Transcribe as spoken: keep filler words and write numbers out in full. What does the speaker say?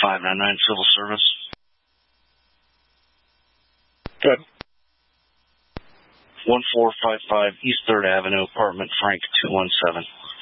five nine nine Civil Service. Good. one four five five East third Avenue, apartment Frank two one seven.